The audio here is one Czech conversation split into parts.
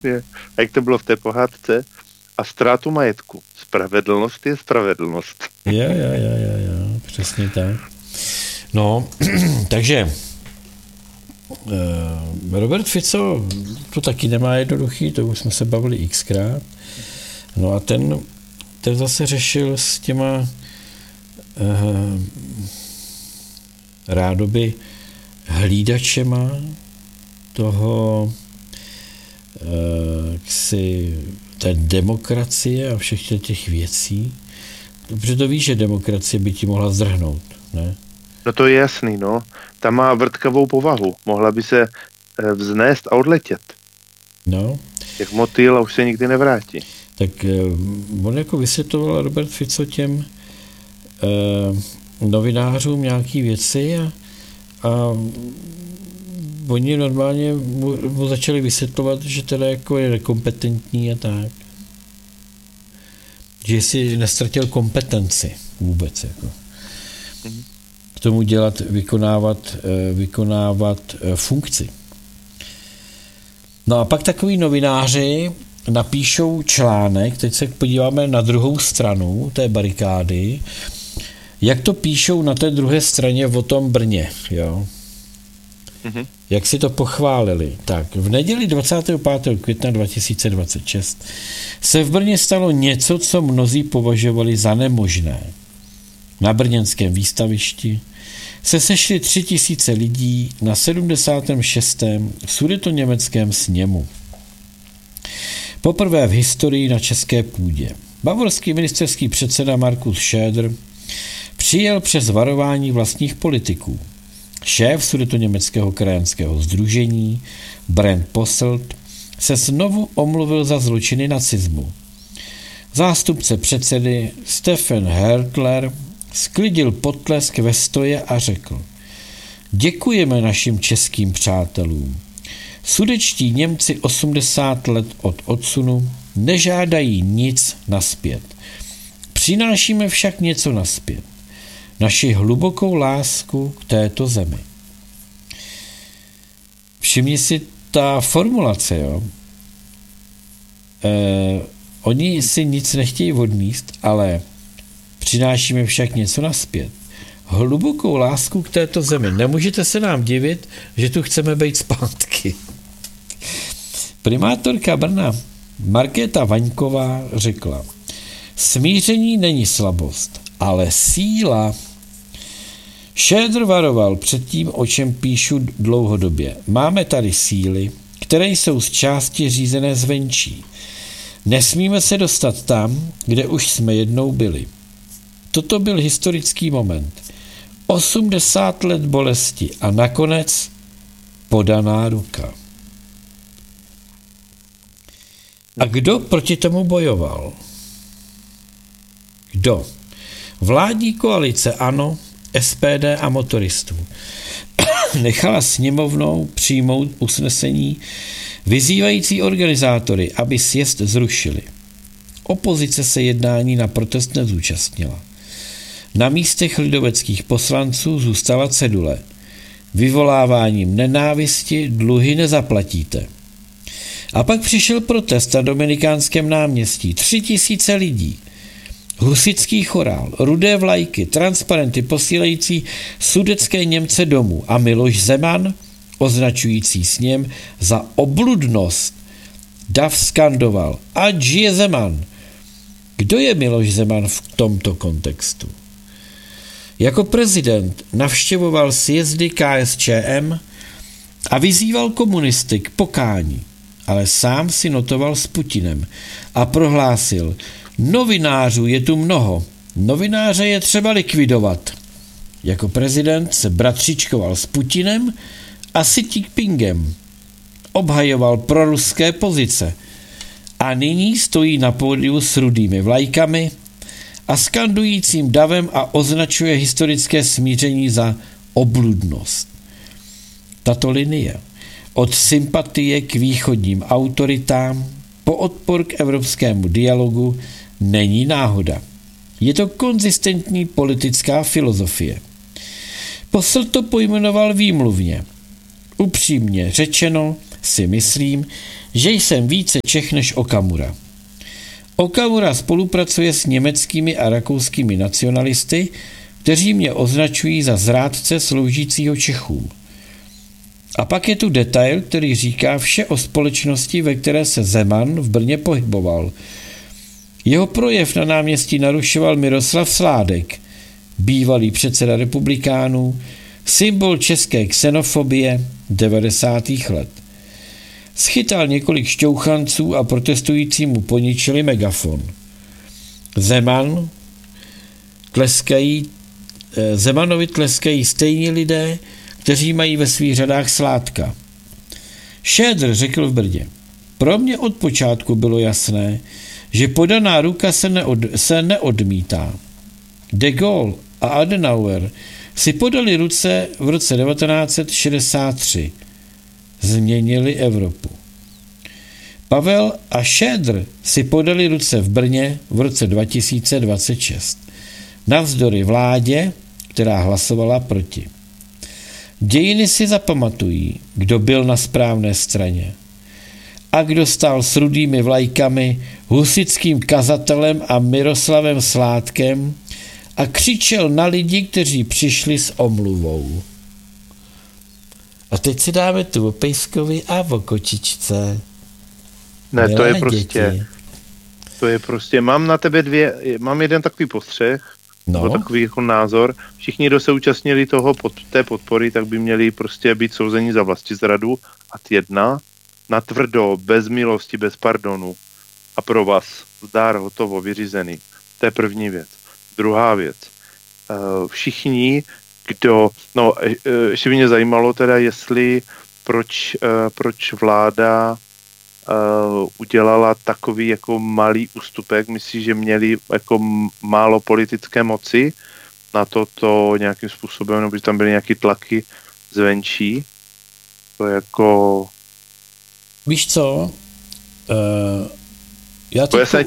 A jak to bylo v té pohádce? A ztrátu majetku. Spravedlnost je spravedlnost. Jo, přesně tak. No, takže Robert Fico to taky nemá jednoduchý, to už jsme se bavili xkrát. No a ten zase řešil s těma rádoby hlídačema toho té demokracie a všech těch věcí, protože to víš, že demokracie by ti mohla zdrhnout, ne? No to je jasný, no. Ta má vrtkavou povahu. Mohla by se vznést a odletět. No. Jak motýl a už se nikdy nevrátí. Tak on jako vysvětloval Robert Fico těm novinářům nějaký věci a oni normálně mu začali vysvětlovat, že teda jako je nekompetentní a tak. Že si nestratil kompetenci vůbec. Jako. K tomu vykonávat funkci. No a pak takový novináři napíšou článek, teď se podíváme na druhou stranu té barikády, jak to píšou na té druhé straně o tom Brně, jo. Jak si to pochválili. Tak, v neděli 25. května 2026 se v Brně stalo něco, co mnozí považovali za nemožné. Na brněnském výstavišti se sešli 3000 lidí na 76. sudetoněmeckém sněmu. Poprvé v historii na české půdě. Bavorský ministerský předseda Markus Söder přijel přes varování vlastních politiků. Šéf sudetoněmeckého krajanského sdružení Bernd Posselt se znovu omluvil za zločiny nacismu. Zástupce předsedy Stefan Hertler sklidil potlesk ve stoje a řekl: děkujeme našim českým přátelům. Sudetští Němci 80 let od odsunu nežádají nic nazpět. Přinášíme však něco nazpět. Naši hlubokou lásku k této zemi. Všimni si ta formulace, jo. Oni si nic nechtějí odníst, ale přinášíme však něco nazpět. Hlubokou lásku k této zemi. Nemůžete se nám divit, že tu chceme být zpátky. Primátorka Brna Markéta Vaňková řekla: smíření není slabost, ale síla. Söder varoval před tím, o čem píšu dlouhodobě. Máme tady síly, které jsou z části řízené zvenčí. Nesmíme se dostat tam, kde už jsme jednou byli. Toto byl historický moment. 80 let bolesti a nakonec podaná ruka. A kdo proti tomu bojoval? Kdo? Vládní koalice ANO, SPD a motoristů nechala sněmovnou přijmout usnesení vyzývající organizátory, aby sjezd zrušili. Opozice se jednání na protest nezúčastnila. Na místech lidoveckých poslanců zůstala cedule: vyvoláváním nenávisti dluhy nezaplatíte. A pak přišel protest na Dominikánském náměstí. 3000 lidí. Husitský chorál, rudé vlajky, transparenty posílající sudetské Němce domů a Miloš Zeman, označující sněm za obludnost. Dav skandoval: ať žije Zeman. Kdo je Miloš Zeman v tomto kontextu? Jako prezident navštěvoval sjezdy KSČM a vyzýval komunisty k pokání, ale sám si notoval s Putinem a prohlásil: novinářů je tu mnoho, novináře je třeba likvidovat. Jako prezident se bratříčkoval s Putinem a Xi Jinpingem. Obhajoval proruské pozice a nyní stojí na pódiu s rudými vlajkami a skandujícím davem a označuje historické smíření za obludnost. Tato linie od sympatie k východním autoritám po odpor k evropskému dialogu není náhoda. Je to konzistentní politická filozofie. Posselt to pojmenoval výmluvně. Upřímně řečeno, si myslím, že jsem více Čech než Okamura. Okamura spolupracuje s německými a rakouskými nacionalisty, kteří mě označují za zrádce sloužícího Čechům. A pak je tu detail, který říká vše o společnosti, ve které se Zeman v Brně pohyboval. Jeho projev na náměstí narušoval Miroslav Sládek, bývalý předseda republikánů, symbol české xenofobie 90. let. Schytal několik šťouchanců a protestující mu poničili megafon. Zemanovi tleskají stejní lidé, kteří mají ve svých řadách Sládka. Šédr řekl v Brně: pro mě od počátku bylo jasné, že podaná ruka se neodmítá. De Gaulle a Adenauer si podali ruce v roce 1963. Změnili Evropu. Pavel a Šédr si podali ruce v Brně v roce 2026. Navzdory vládě, která hlasovala proti. Dějiny si zapamatují, kdo byl na správné straně a kdo stál s rudými vlajkami, husitským kazatelem a Miroslavem Sládkem a křičel na lidi, kteří přišli s omluvou. A teď si dáme tu o pejskovi a o kočičce. Ne, Milé to je děti. prostě, mám jeden takový postřeh, No. takový jako názor. Všichni, kdo se účastnili té podpory, tak by měli prostě být souzeni za vlastizradu a jedna natvrdo, bez milosti, bez pardonu a pro vás zdár hotovo, vyřízený. To je první věc. Druhá věc. Všichni, ještě by mě zajímalo teda, proč vláda udělala takový jako malý ústupek. Myslíš, že měli jako málo politické moci na to nějakým způsobem, nebo že tam byly nějaké tlaky zvenčí? To jako... Víš co? Já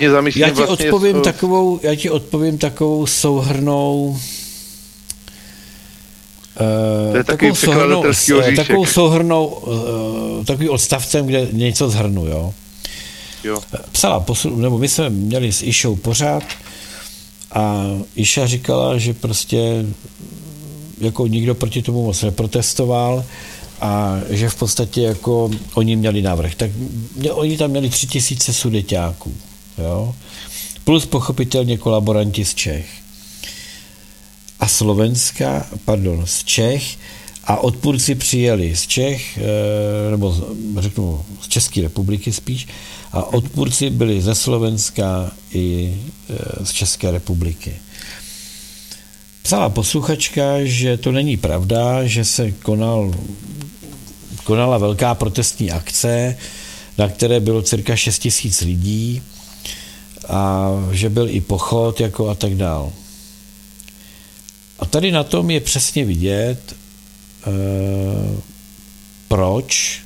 ti odpovím takovou souhrnou takový odstavcem, kde něco zhrnu, jo. My jsme měli s Išou pořád a Iša říkala, že prostě jako nikdo proti tomu moc neprotestoval a že v podstatě jako oni měli návrh. Tak oni tam měli 3000 sudeťáků, jo. Plus pochopitelně kolaboranti z Čech. A z Čech a odpůrci přijeli z Čech, nebo řeknu z České republiky spíš, a odpůrci byli ze Slovenska i z České republiky. Psala posluchačka, že to není pravda, že se konala velká protestní akce, na které bylo cirka 6 000 lidí a že byl i pochod jako a tak dál. A tady na tom je přesně vidět, proč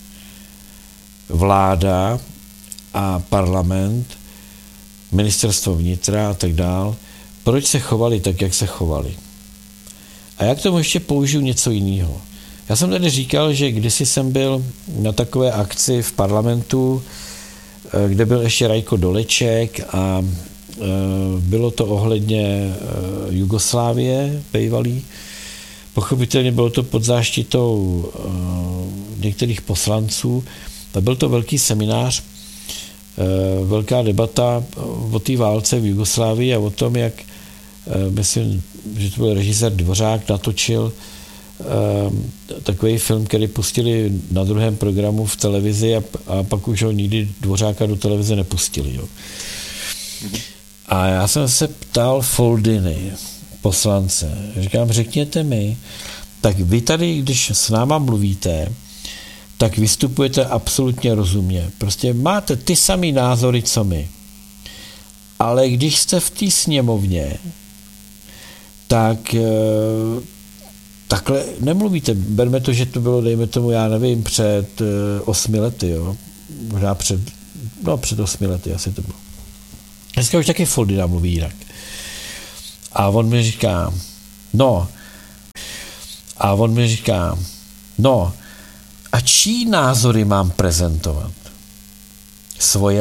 vláda a parlament, ministerstvo vnitra a tak dál, proč se chovali tak, jak se chovali. A já k tomu ještě použiju něco jiného. Já jsem tady říkal, že kdysi jsem byl na takové akci v parlamentu, kde byl ještě Rajko Doleček a bylo to ohledně Jugoslávie bývalý. Pochopitelně bylo to pod záštitou některých poslanců. A byl to velký seminář, velká debata o té válce v Jugoslávii a o tom, jak, myslím, že to byl režisér Dvořák, natočil takový film, který pustili na druhém programu v televizi a pak už ho nikdy Dvořáka do televize nepustili. Jo. A já jsem se ptal Foldiny, poslance, říkám, řekněte mi, tak vy tady, když s náma mluvíte, tak vystupujete absolutně rozumně. Prostě máte ty samý názory, co my. Ale když jste v té sněmovně, tak takhle nemluvíte. Berme to, že to bylo, dejme tomu, já nevím, před 8 lety, jo. Možná před 8 lety asi to bylo. Dneska už taky Foldina mluví jinak. A on mi říká, A čí názory mám prezentovat? Svoje